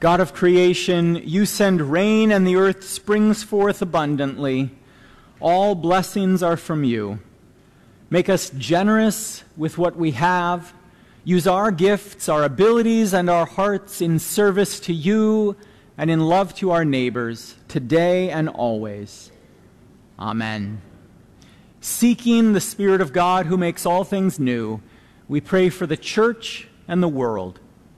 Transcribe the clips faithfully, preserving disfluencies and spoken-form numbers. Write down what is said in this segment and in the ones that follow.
God of creation, you send rain and the earth springs forth abundantly. All blessings are from you. Make us generous with what we have. Use our gifts, our abilities, and our hearts in service to you and in love to our neighbors, today and always. Amen. Seeking the Spirit of God who makes all things new, we pray for the church and the world.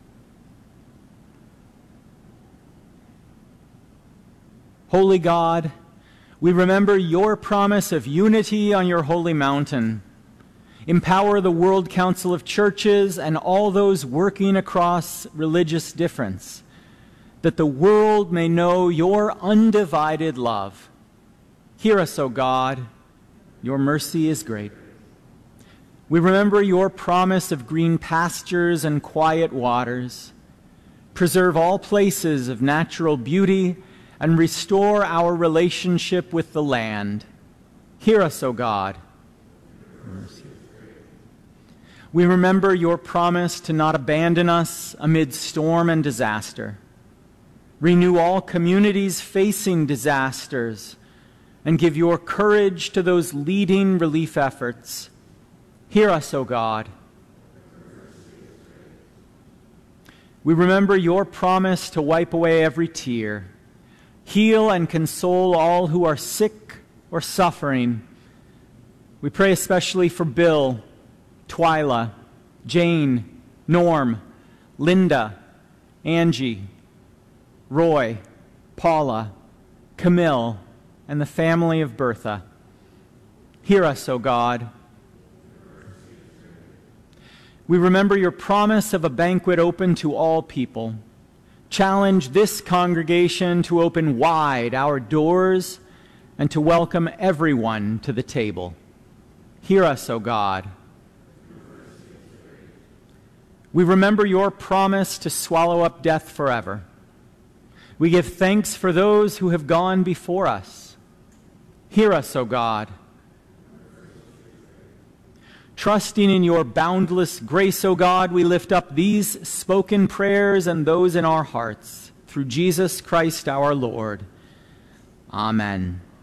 Holy God, we remember your promise of unity on your holy mountain. Empower the World Council of Churches and all those working across religious difference, that the world may know your undivided love. Hear us, O God. Your mercy is great. We remember your promise of green pastures and quiet waters. Preserve all places of natural beauty and restore our relationship with the land. Hear us, O God. Mercy. We remember your promise to not abandon us amid storm and disaster. Renew all communities facing disasters and give your courage to those leading relief efforts. Hear us, O God. We remember your promise to wipe away every tear. Heal and console all who are sick or suffering. We pray especially for Bill, Twyla, Jane, Norm, Linda, Angie, Roy, Paula, Camille, and the family of Bertha. Hear us, O God. We remember your promise of a banquet open to all people. Challenge this congregation to open wide our doors and to welcome everyone to the table. Hear us, O God. We remember your promise to swallow up death forever. We give thanks for those who have gone before us. Hear us, O God. Trusting in your boundless grace, O God, we lift up these spoken prayers and those in our hearts, through Jesus Christ our Lord. Amen.